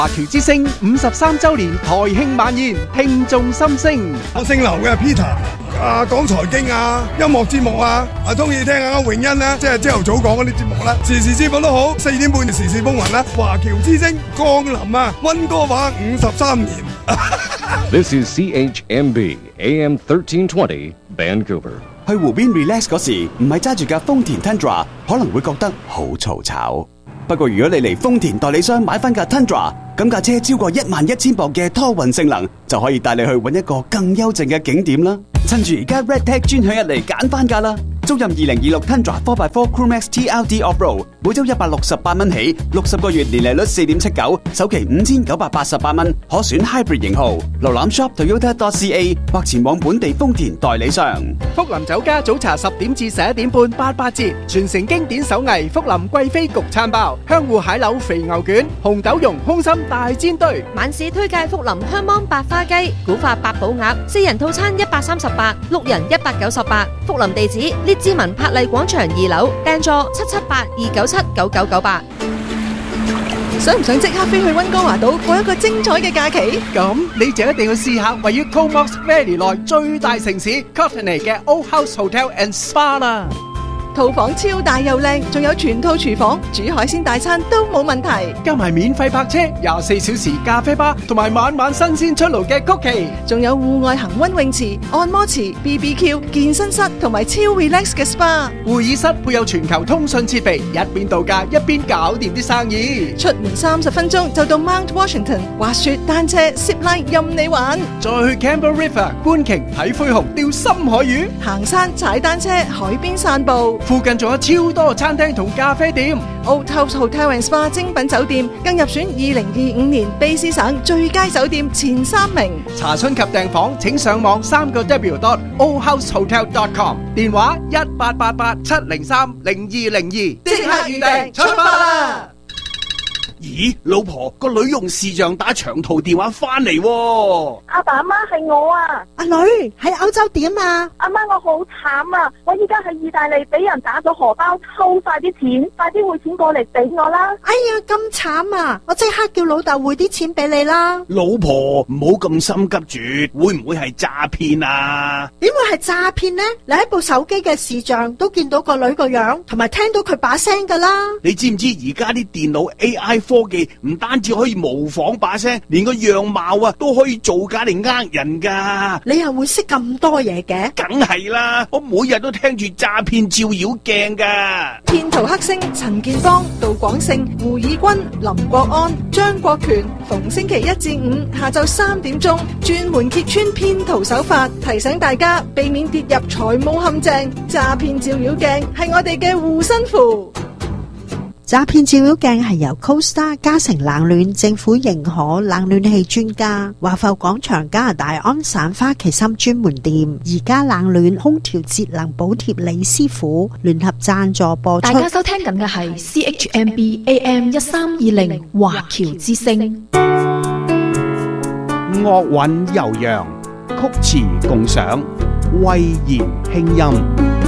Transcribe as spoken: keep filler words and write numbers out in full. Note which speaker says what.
Speaker 1: 華僑之聲五十三週年台慶晚宴，聽眾心聲。
Speaker 2: 我姓劉嘅 Peter， 啊講財經啊，音樂節目啊，啊中意聽下永恩啦，即係朝頭早講嗰啲節目啦，時時節目都好，四點半時事風雲啦，華僑之聲降臨啊，溫哥華五十三年。
Speaker 3: This is C H M B A M thirteen twenty Vancouver。
Speaker 4: 去湖邊 relax 嗰時，唔係揸住架豐田 Tundra， 可能會覺得好嘈吵。不過如果你嚟豐田代理商買翻架 Tundra， 咁架車超過一萬一千磅嘅拖運性能，就可以帶你去搵一個更幽靜嘅景點啦。趁住而家 Redtech 專享日嚟揀翻架啦！租任二零二六 Tundra four by four Crewmax T L D Off-Road， 每周一百六十八蚊起，六十個月年利率四點七九，首期五千九百八十八蚊，可選 Hybrid 型號。瀏覽 shop toyota dot c a 或前往本地豐田代理商。
Speaker 1: 福林酒家早茶十點至十一點半八八折，傳承經典手藝福林貴妃焗餐包、香芋蟹柳肥牛卷、紅豆蓉空心大煎堆。
Speaker 5: 晚市推介福林香芒白花雞、古法八寶鴨，四人套餐一百三十八，六人一百九十八。福林地址：列治文柏麗廣場二樓，訂座七七八二九七九九九八。
Speaker 6: 想唔想即刻飛去溫哥華島過一個精彩嘅假期？
Speaker 1: 咁你就一定要試下位於 Comox Valley 內最大城市 Courtenay 嘅 Old House Hotel and Spa 啦。
Speaker 6: 套房超大又靚，仲有全套廚房，煮海鮮大餐都冇問題。
Speaker 1: 加埋免費泊車、廿四小時咖啡吧，同埋晚晚新鮮出爐嘅曲奇，
Speaker 6: 仲有戶外恒溫泳池、按摩池、B B Q、健身室同埋超 relax 嘅 spa。
Speaker 1: 會議室配有全球通訊設備，一邊度假一邊搞掂啲生意。
Speaker 6: 出門三十分鐘就到 Mount Washington， 滑雪、單車、zip line 任你玩。
Speaker 1: 再去 Campbell River 觀鯨睇灰熊、釣深海魚，
Speaker 6: 行山、踩單車、海邊散步。
Speaker 1: 附近仲有超多餐廳同咖啡店。
Speaker 6: Old House Hotel and Spa 精品酒店更入選二零二五年卑詩省最佳酒店前三名。
Speaker 1: 查詢及訂房請上網三個 w dot old house hotel dot com， 電話一八八八七零三零二零二，即刻預訂出發啦！
Speaker 7: 咦，老婆，個女用視像打長途電話翻嚟喎。
Speaker 8: 阿爸阿媽係我啊。
Speaker 9: 阿女喺歐洲點啊？
Speaker 8: 阿媽我好慘啊！我依家喺意大利俾人打咗荷包，抽晒啲錢，快啲匯錢過嚟俾我啦！
Speaker 9: 哎呀，咁慘啊！我即刻叫老豆匯啲錢俾你啦。
Speaker 7: 老婆唔好咁心急住，會唔會係詐騙啊？
Speaker 9: 點會係詐騙呢？你喺部手機嘅視像都見到個女個樣，同埋聽到佢把聲噶啦。
Speaker 7: 你知唔知而家啲電腦 A I 科技唔單止可以模仿把聲，連個樣貌啊都可以造假嚟呃人噶。
Speaker 9: 你又會識咁多嘢嘅？
Speaker 7: 梗係啦，我每日都聽住詐騙照妖鏡噶。
Speaker 6: 騙徒黑星陳建邦、杜廣勝、胡以軍、林國安、張國權，逢星期一至五下晝三點鐘，專門揭穿騙徒手法，提醒大家避免跌入財務陷阱。詐騙照妖鏡係我哋嘅護身符。
Speaker 9: 詐騙照妖鏡係由 CoStar 嘉誠冷暖政府認可冷暖氣專家，華埠廣場加拿大安省花旗參專門店，而家冷暖空調節能補貼李師傅聯合贊助播出。
Speaker 10: 大家收聽緊嘅係 C H M B A M 一三二零華僑之聲。
Speaker 11: 樂韻悠揚，曲詞共賞，威嚴輕音。